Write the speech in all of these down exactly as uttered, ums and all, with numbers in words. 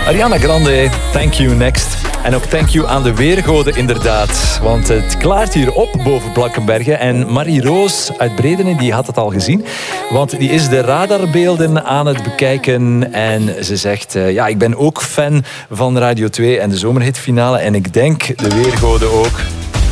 Ariana Grande, thank you next. En ook thank you aan de weergoden inderdaad. Want het klaart hier op boven Blankenberge. En Marie-Roos uit Bredene die had het al gezien. Want die is de radarbeelden aan het bekijken. En ze zegt, uh, ja, ik ben ook fan van Radio twee en de zomerhitfinale. En ik denk de weergoden ook.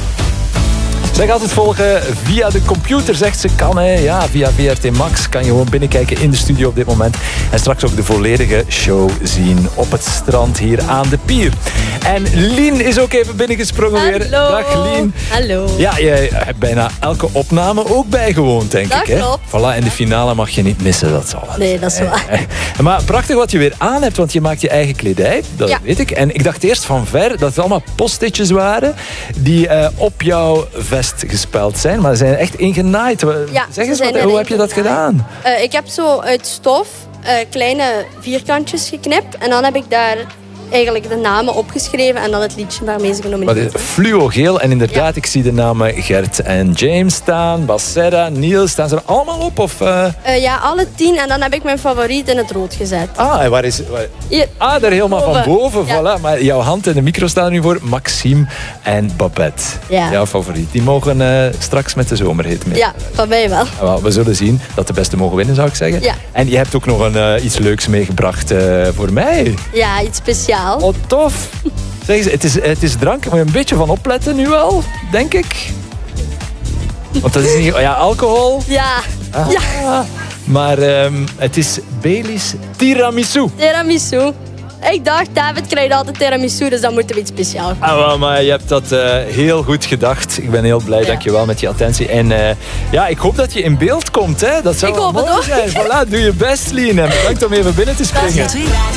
Zij gaat het volgen via de computer, zegt ze. Kan, hè. Ja, via V R T Max kan je gewoon binnenkijken in de studio op dit moment. En straks ook de volledige show zien op het strand hier aan de pier. En Lien is ook even binnengesprongen Hallo. weer. Dag Lien. Hallo. Ja, jij hebt bijna elke opname ook bijgewoond, denk dat ik. Hè? Klopt. Voilà, en de finale mag je niet missen, dat zal wel. Nee, dat is waar. Maar prachtig wat je weer aan hebt, want je maakt je eigen kledij. Dat ja. weet ik. En ik dacht eerst van ver dat het allemaal postitjes waren die uh, op jouw vest gespeld zijn, maar ze zijn echt ingenaaid. Ja, zeg eens, wat, hoe heb je dat gedaan? Uh, ik heb zo uit stof uh, kleine vierkantjes geknipt en dan heb ik daar eigenlijk de namen opgeschreven en dan het liedje daarmee genomineerd. Fluogeel en inderdaad, ja. Ik zie de namen Gert en James staan, Bassera, Niels, staan ze er allemaal op? Of, uh... Uh, ja, alle tien en dan heb ik mijn favoriet in het rood gezet. Ah, en waar is... Waar... Hier, ah, daar helemaal boven. van boven, ja. Voilà. Maar jouw hand en de micro staan nu voor Maxime en Babette. Ja. Jouw favoriet. Die mogen uh, straks met de zomerhit mee. Ja, van mij wel. Well, we zullen zien dat de beste mogen winnen, zou ik zeggen. Ja. En je hebt ook nog een, uh, iets leuks meegebracht uh, voor mij. Ja, iets speciaals. Oh, tof. Zeg eens, het is, het is drank. Moet je een beetje van opletten nu al, denk ik. Want dat is niet... Ja, alcohol. Ja. Ah, ja. Maar um, het is Baileys Tiramisu. Tiramisu. Ik dacht, David krijgt altijd tiramisu, dus dan moeten we iets speciaals doen. Ah, maar je hebt dat uh, heel goed gedacht. Ik ben heel blij, ja. Dankjewel met je attentie. En uh, ja, ik hoop dat je in beeld komt. Hè. Dat zou ik hoop mooi het ook. zijn. Voilà, doe je best, Lien. En bedankt om even binnen te springen.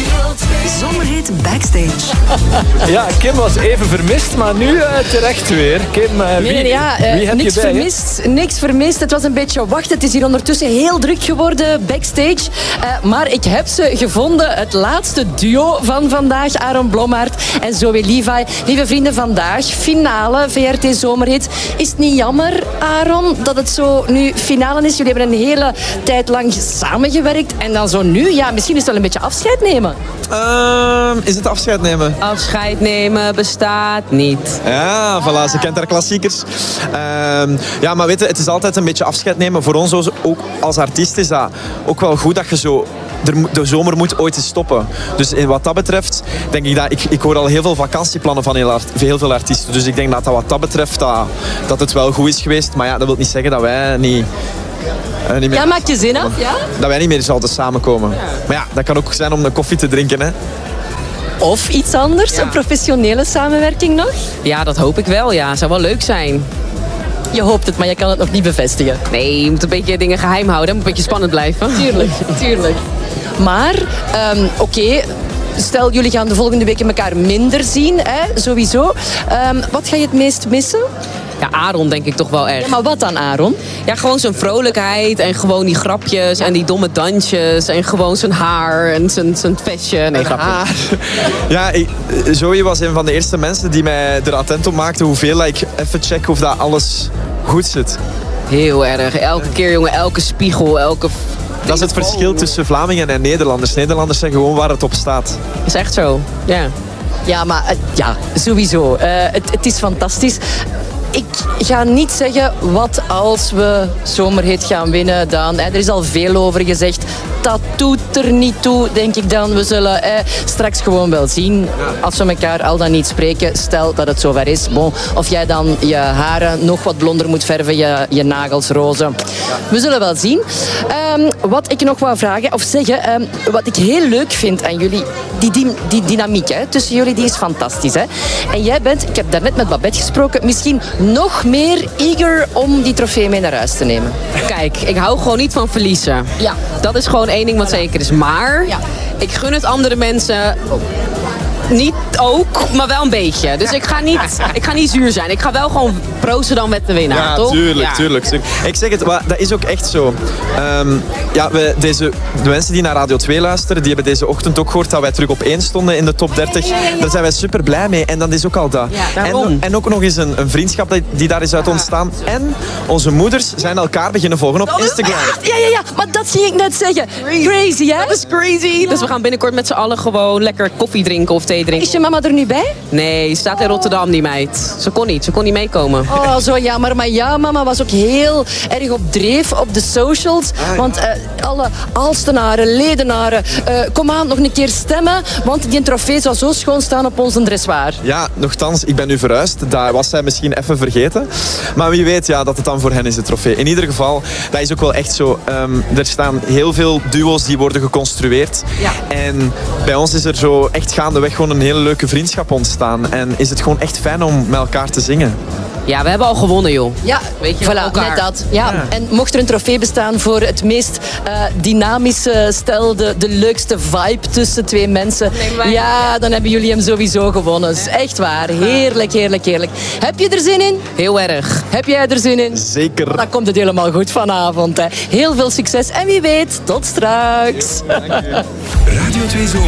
Zomerhit Backstage. Ja, Kim was even vermist, maar nu uh, terecht weer. Kim, uh, wie, nee, nee, ja, uh, wie heb niks je bij? Vermist, niks vermist. Het was een beetje wachten. Het is hier ondertussen heel druk geworden backstage. Uh, maar ik heb ze gevonden. Het laatste duo van vandaag, Aaron Blommaert en Zoe Levi. Lieve vrienden, vandaag finale V R T Zomerhit. Is het niet jammer, Aaron, dat het zo nu finale is? Jullie hebben een hele tijd lang samengewerkt en dan zo nu, ja, misschien is het wel een beetje afscheid nemen. Uh, is het afscheid nemen? Afscheid nemen bestaat niet. Ja, voilà, ze kent haar klassiekers. Uh, ja, maar weet je, het is altijd een beetje afscheid nemen. Voor ons ook als artiest is dat ook wel goed dat je zo... De zomer moet ooit eens stoppen. Dus wat dat betreft, denk ik dat... Ik, ik hoor al heel veel vakantieplannen van heel, heel veel artiesten. Dus ik denk dat, dat wat dat betreft, dat, dat het wel goed is geweest. Maar ja, dat wil niet zeggen dat wij niet... Uh, niet meer ja, maak je zin af, ja? Dat wij niet meer zouden samenkomen. Ja. Maar ja, dat kan ook zijn om een koffie te drinken, hè. Of iets anders, ja. Een professionele samenwerking nog? Ja, dat hoop ik wel, ja. Zou wel leuk zijn. Je hoopt het, maar je kan het nog niet bevestigen. Nee, je moet een beetje dingen geheim houden. Moet een beetje spannend blijven. Tuurlijk, tuurlijk. Maar, um, oké... Okay. Stel, jullie gaan de volgende weken elkaar minder zien, hè? Sowieso. Um, wat ga je het meest missen? Ja, Aaron denk ik toch wel erg. Ja, maar wat dan, Aaron? Ja, gewoon zijn vrolijkheid en gewoon die grapjes ja. en die domme dansjes en gewoon zijn haar en zijn, zijn vestje. Nee, grapje. Haar. Ja, ik, Zoe was een van de eerste mensen die mij er attent op maakte hoeveel ik even check of dat alles goed zit. Heel erg. Elke keer, jongen, elke spiegel, elke... Dat is het verschil tussen Vlamingen en Nederlanders. Nederlanders zeggen gewoon waar het op staat. Is echt zo, ja. Ja, maar uh, ja, sowieso. Uh, het, het is fantastisch. Ik ga niet zeggen wat als we Zomerhit gaan winnen dan. Er is al veel over gezegd. Dat doet er niet toe, denk ik dan. We zullen eh, straks gewoon wel zien. Als we elkaar al dan niet spreken, stel dat het zover is. Bon, of jij dan je haren nog wat blonder moet verven, je, je nagels roze. We zullen wel zien. Um, wat ik nog wou vragen, of zeggen, um, wat ik heel leuk vind aan jullie, die, die, die dynamiek hè, tussen jullie, die is fantastisch. Hè? En jij bent, ik heb daarnet met Babette gesproken, misschien nog meer eager om die trofee mee naar huis te nemen. Kijk, ik hou gewoon niet van verliezen. Ja. Dat is gewoon één ding wat zeker is. Maar ja. ik gun het andere mensen Niet ook, maar wel een beetje. Dus ik ga niet, ik ga niet zuur zijn. Ik ga wel gewoon proosten dan met de winnaar, Ja, toch? tuurlijk, Ja. tuurlijk, tuurlijk. Ik zeg het, maar dat is ook echt zo. Um, ja, we, deze, de mensen die naar Radio twee luisteren, die hebben deze ochtend ook gehoord dat wij terug op één stonden in de top dertig. Ja, ja, ja, ja. Daar zijn wij super blij mee. En dat is ook al dat. Ja, daarom. en, en ook nog eens een, een vriendschap die, die daar is uit ontstaan. En onze moeders zijn elkaar beginnen volgen op Instagram. Ja, ja, ja, maar dat ging ik net zeggen. Crazy, hè? Dat is crazy. Dus we gaan binnenkort met z'n allen gewoon lekker koffie drinken of thee drinken. Is je mama er nu bij? Nee, ze staat in Rotterdam, die meid. Ze kon niet, ze kon niet meekomen. Oh, zo jammer. Maar ja, mama was ook heel erg op dreef op de socials. Want uh, alle Alstenaren, Ledenaren, uh, kom aan, nog een keer stemmen. Want die trofee zou zo schoon staan op ons dressoir. Ja, nochtans, ik ben nu verhuisd. Dat was zij misschien even vergeten. Maar wie weet ja, dat het dan voor hen is, de trofee. In ieder geval, dat is ook wel echt zo. Um, er staan heel veel duo's die worden geconstrueerd. Ja. En bij ons is er zo echt gaandeweg gewoon een hele leuke vriendschap ontstaan. En is het gewoon echt fijn om met elkaar te zingen. Ja, we hebben al gewonnen, joh. Ja, Weet je, voilà, elkaar. net dat. Ja. Ja. En mocht er een trofee bestaan voor het meest uh, dynamische stel, de, de leukste vibe tussen twee mensen, Neem mij. ja, dan hebben jullie hem sowieso gewonnen. Dat is echt waar. Heerlijk, heerlijk, heerlijk. Heb je er zin in? Heel erg. Heb jij er zin in? Zeker. Dan komt het helemaal goed vanavond. Hè. Heel veel succes en wie weet, tot straks. Dank u. Radio twee Zomer.